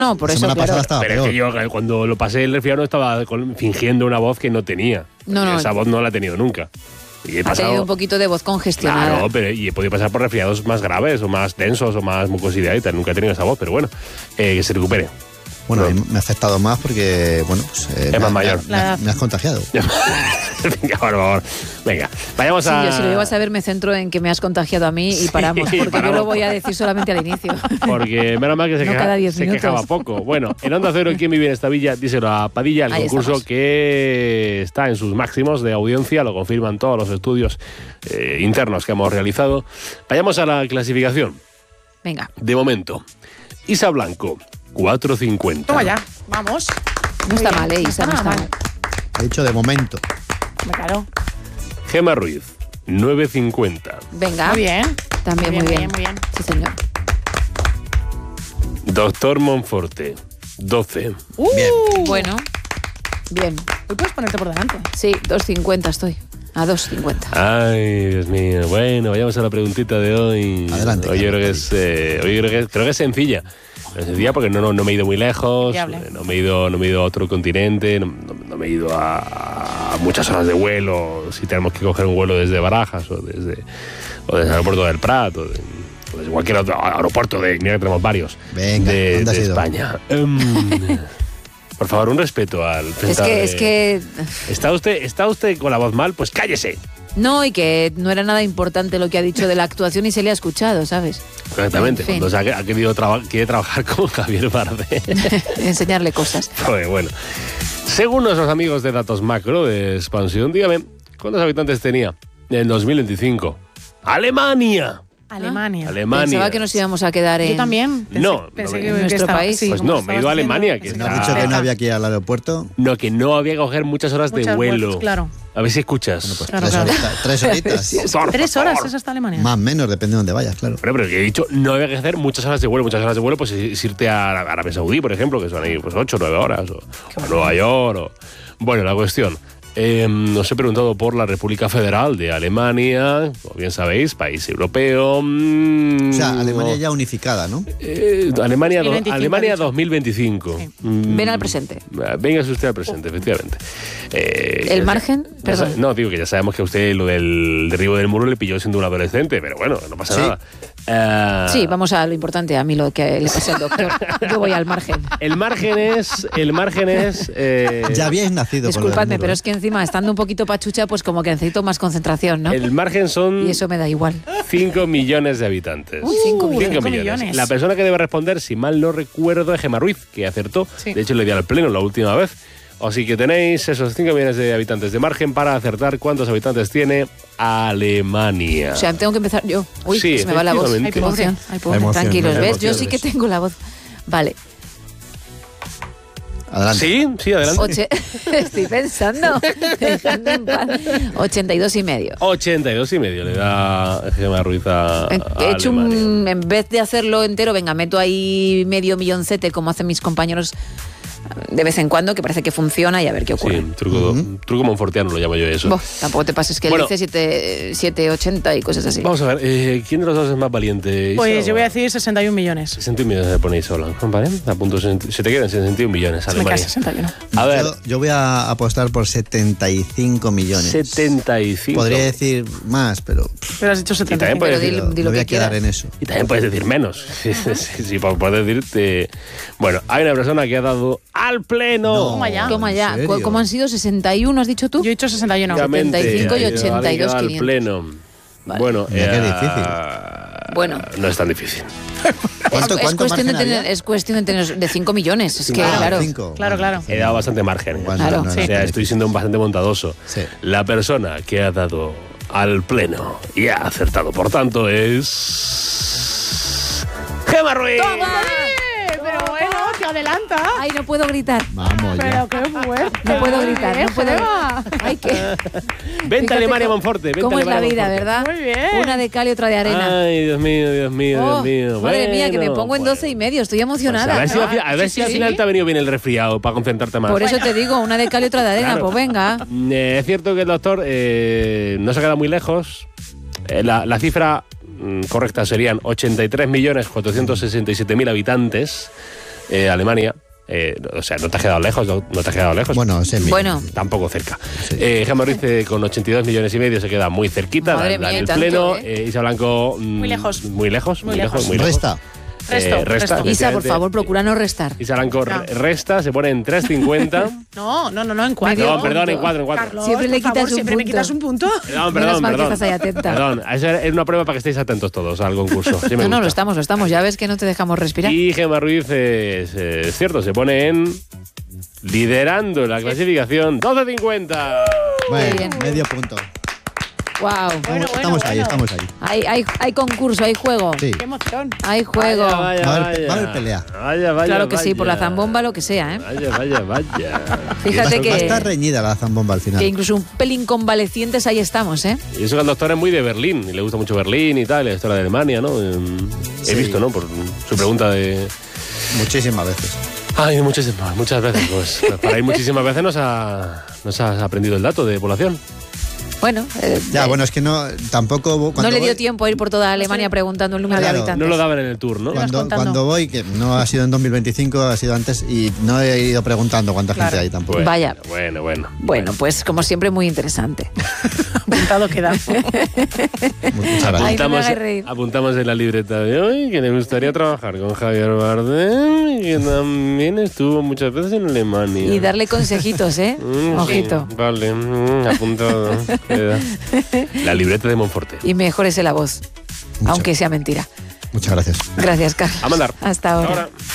No, por La eso, semana claro. pasada estaba Pero peor. es que yo cuando lo pasé el resfriado estaba fingiendo una voz que no tenía. No. Esa voz no la he tenido nunca. Y he Ha tenido un poquito de voz congestionada. Claro, pero y he podido pasar por resfriados más graves o más densos o más mucosidad y tal. Nunca he tenido esa voz, pero bueno, que se recupere. Bueno, me ha afectado más porque, bueno, pues, Es más mayor. Me has contagiado. Venga, por favor. Venga, vayamos Sí, a... yo si lo llevo a saber me centro en que me has contagiado a mí y paramos, porque paramos. yo lo voy a decir solamente al inicio. Porque menos mal que No cada 10 se minutos. quejaba poco. Bueno, en Onda Cero, ¿quién vive en esta villa? Díselo a Padilla, el Ahí concurso estamos. que está en sus máximos de audiencia, lo confirman todos los estudios internos que hemos realizado. Vayamos a la clasificación. Venga. De momento, Isa Blanco, 4.50. Toma ya, vamos. No está mal, Isa, no está mal. Ha dicho de momento. Claro. Gemma Ruiz, 9.50. Venga. Muy bien. También muy bien. Muy bien. Sí, señor. Doctor Monforte, 12. Bien. Bueno. Bien. Hoy puedes ponerte por delante. Sí, 2.50 estoy. A 2.50. Ay, Dios mío. Bueno, vayamos a la preguntita de hoy. Adelante, Hoy yo Carlos, creo que es sencilla. Es sencilla porque no me he ido muy lejos, Viable. no me he ido a otro continente, no me he ido a muchas horas de vuelo. Si tenemos que coger un vuelo desde Barajas o desde el aeropuerto del Prat o desde cualquier otro aeropuerto mira que tenemos varios Venga, de ¿dónde has ido? España. Por favor, un respeto al presentador. Es que... ¿Está usted con la voz mal? Pues cállese. No, y que no era nada importante lo que ha dicho de la actuación y se le ha escuchado, ¿sabes? Exactamente, En fin. cuando se ha querido quiere trabajar con Javier Bardem. Enseñarle cosas. Pues bueno. Según nuestros amigos de Datos Macro de Expansión, dígame, ¿cuántos habitantes tenía en 2025? ¡Alemania! Alemania. Pensaba que nos íbamos a quedar en... Yo también. No, Pensé que en nuestro estaba- país. sí, Pues como no, me he ido a estabas Alemania, diciendo, que ¿No está- has dicho que no cerca. había que ir al aeropuerto? No, que no había que coger muchas horas de Muchas vuelo. vueltas, claro. A ver si escuchas. Pues Claro, 3 horitas. Por 3 favor. horas es hasta Alemania. Más o menos, depende de dónde vayas, claro. Pero que he dicho, no había que hacer muchas horas de vuelo. Muchas horas de vuelo, pues es irte a Arabia Saudí, por ejemplo, que son ahí pues 8 o 9 horas. O a Nueva York. Bueno, la cuestión. Os he preguntado por la República Federal de Alemania, como bien sabéis, país europeo. O sea, Alemania ya unificada, ¿no? Alemania 2025, Alemania ha dicho. 2025. Sí. Ven al presente. Véngase usted al presente, efectivamente. ¿El margen? Perdón. No, digo que ya sabemos que a usted lo del derribo del muro le pilló siendo un adolescente, pero bueno, no pasa Sí. nada. Sí, vamos a lo importante, a mí lo que le pasa al doctor. Yo voy al margen. El margen es Ya habíais nacido con lo del Disculpadme, muro, pero ¿eh? es que encima, estando un poquito pachucha, pues como que necesito más concentración, ¿no? el margen son Y eso me da igual. 5 millones de habitantes. Uy, 5 Cinco millones. millones. La persona que debe responder, si mal no recuerdo, es Gemma Ruiz, que acertó. Sí. De hecho, le di al pleno la última vez. Así que tenéis esos 5 millones de habitantes de margen para acertar cuántos habitantes tiene Alemania. O sea, tengo que empezar yo. Uy, Sí, se me va la voz. efectivamente. Qué emoción. Ay, pobre. La emoción, Tranquilos, la ¿ves? emoción, Yo sí que ¿ves? tengo la voz. Vale. Adelante. Sí, adelante. Estoy pensando. Dejadme en paz. 82,5. 82,5 le da Gemma Ruiz a He hecho Alemania. en vez de hacerlo entero, venga, meto ahí medio milloncete como hacen mis compañeros de vez en cuando, que parece que funciona y a ver qué ocurre. Sí, truco monfortiano lo llamo yo eso. Tampoco te pases que Bueno. le dice 7,80 y cosas así. Vamos a ver, ¿quién de los dos es más valiente? Pues Isa yo o- voy a decir 61 millones. 61 millones le ponéis sola, ¿vale? A punto se te quedan 61 millones, Se me Alemania. queda 61. A ver, Yo voy a apostar por 75 millones. 75. Podría decir más, pero Pero has dicho Y 70. también puedes Pero decir, di me lo voy que a quedar quieras. en eso. y también puedes decir menos. Sí, puedes decirte. Bueno, hay una persona que ha dado al pleno. Toma ya. Toma ya. ¿en serio? ¿Cómo han sido? ¿61 has dicho tú? Yo he dicho 61. Prácticamente, 75 y ha ido 82, al 500. pleno. Vale. Bueno, Mira qué difícil. Bueno. No es tan difícil. ¿Cuánto es cuestión de margen tener, había? es cuestión de tener de 5 millones. Es que, Ah, claro. 5. Claro, claro. He dado bastante margen. Bueno, Claro. no, O sea, estoy siendo bastante bondadoso. Sí. La persona que ha dado al pleno y ha acertado, por tanto, es. ¡Gemma Ruiz! Pero bueno, que adelanta. Ay, no puedo gritar. Vamos ya. Pero qué fuerte. No puedo gritar, no puedo Gemma. Ay, que. Vente Fíjate Alemania, cómo- Monforte. Vente ¿Cómo es la Alemania, vida, Monforte. verdad? Muy bien. Una de cal y otra de arena. Ay, Dios mío, Dios mío, Oh, Dios mío. madre mía, que me pongo en bueno. 12,5. Estoy emocionada. Pues a ver si, ¿no? a ver si al Sí, final sí. te ha venido bien el resfriado para concentrarte más. Por eso te digo, una de cal y otra de arena. Claro. Pues venga. Es cierto que el doctor no se ha quedado muy lejos. La cifra correcta serían 83.467.000 habitantes. Alemania. O sea, no te has quedado lejos, no te has quedado lejos. Bueno, semi. Bueno, Tampoco cerca. Sí. Gemma Ruiz con 82 millones y medio se queda muy cerquita, Madre en mía, el y tanto, pleno. ¿eh? Isa Blanco... Muy lejos. Muy lejos. Resta. Resto. Resta. Isa, por efectivamente. favor, procura no restar. Isa Blanco No. resta, se pone en 3,50. No, en 4. No, perdón, en 4. Carlos, Siempre le por favor, quitas un siempre me punto. quitas un punto. Menos mal que estás ahí atenta. Perdón, esa es una prueba para que estéis atentos todos al concurso. Sí me No, lo gusta. estamos. Ya ves que no te dejamos respirar. Y Gemma Ruiz, es cierto, se pone en... liderando la clasificación, 12,50. Bueno, bien. medio punto. Wow. Bueno, estamos ahí, bueno. estamos ahí. Hay concurso, hay juego. Sí. Qué emoción. Hay juego. Va a haber pelea. Claro que sí, por la zambomba, lo que sea, ¿eh? Vaya. Fíjate Va a estar que reñida la zambomba al final. incluso un pelín convalecientes ahí estamos, ¿eh? Y eso que el doctor es muy de Berlín, y le gusta mucho Berlín y tal, la historia de Alemania, ¿no? Sí. He visto, ¿no? Por su pregunta de... Muchísimas veces. Ay, muchas veces. Pues para ir muchísimas veces nos has aprendido el dato de población. Bueno, Ya, bueno, es que no, tampoco... no cuando le dio voy- tiempo a ir por toda Alemania preguntando el número Claro, de habitantes. No lo daban en el tour, ¿no? vas contando. Cuando voy, que no ha sido en 2025, ha sido antes, y no he ido preguntando cuánta gente hay tampoco. Bueno, Vaya. Bueno. Bueno, pues como siempre, muy interesante. Apuntado queda. Muchas gracias. Ay, no me hagas reír. Apuntamos en la libreta de hoy que le gustaría trabajar con Javier Bardem, que también estuvo muchas veces en Alemania. Y darle consejitos, ¿eh? Sí, Ojito. vale, apuntado. Queda. La libreta de Monforte. Y mejorese la voz, Mucho. aunque sea mentira. Muchas gracias. Gracias, Carlos. A mandar. Hasta ahora. Ahora.